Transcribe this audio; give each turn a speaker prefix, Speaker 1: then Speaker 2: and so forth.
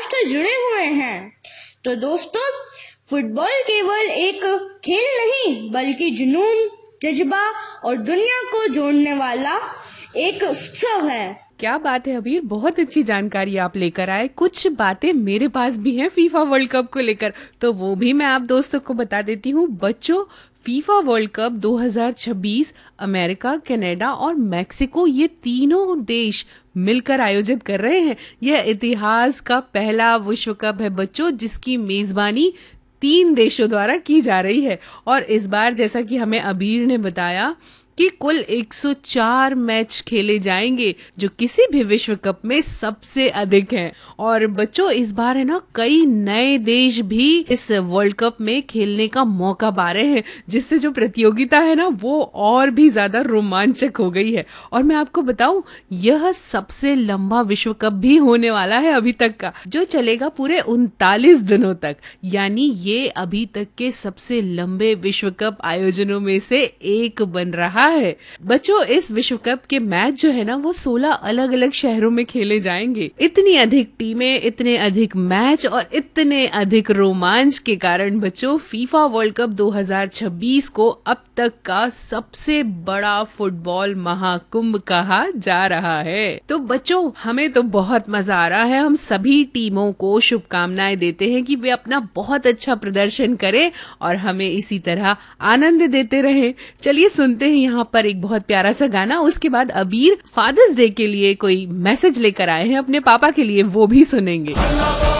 Speaker 1: राष्ट्र जुड़े हुए हैं। तो दोस्तों, फुटबॉल केवल एक खेल नहीं बल्कि जुनून, जज्बा और दुनिया को जोड़ने वाला एक उत्सव है।
Speaker 2: क्या बात है अबीर, बहुत अच्छी जानकारी आप लेकर आए। कुछ बातें मेरे पास भी हैं फीफा वर्ल्ड कप को लेकर, तो वो भी मैं आप दोस्तों को बता देती हूँ। बच्चों, FIFA world cup 2026 America, Canada और मेक्सिको, ये तीनों देश मिलकर आयोजित कर रहे हैं। यह इतिहास का पहला विश्व कप है बच्चों, जिसकी मेजबानी 3 देशों द्वारा की जा रही है। और इस बार जैसा कि हमें अबीर ने बताया कि कुल 104 मैच खेले जाएंगे, जो किसी भी विश्व कप में सबसे अधिक हैं। और बच्चों, इस बार है ना, कई नए देश भी इस वर्ल्ड कप में खेलने का मौका पा रहे हैं, जिससे जो प्रतियोगिता है ना, वो और भी ज्यादा रोमांचक हो गई है। और मैं आपको बताऊं, यह सबसे लंबा विश्व कप भी होने वाला है अभी तक का, जो चलेगा पूरे 39 दिनों तक। यानी ये अभी तक के सबसे लंबे विश्व कप आयोजनों में से एक बन रहा है। बच्चों, इस विश्व कप के मैच जो है ना, वो 16 अलग अलग शहरों में खेले जाएंगे। इतनी अधिक टीमें, इतने अधिक मैच और इतने अधिक रोमांच के कारण बच्चों, फीफा वर्ल्ड कप 2026 को अब तक का सबसे बड़ा फुटबॉल महाकुंभ कहा जा रहा है। तो बच्चों, हमें तो बहुत मजा आ रहा है। हम सभी टीमों को शुभकामनाएं देते हैं कि वे अपना बहुत अच्छा प्रदर्शन करें और हमें इसी तरह आनंद देते रहें। चलिए सुनते हैं यहाँ पर एक बहुत प्यारा सा गाना। उसके बाद अबीर फादर्स डे के लिए कोई मैसेज लेकर आए हैं अपने पापा के लिए, वो भी सुनेंगे।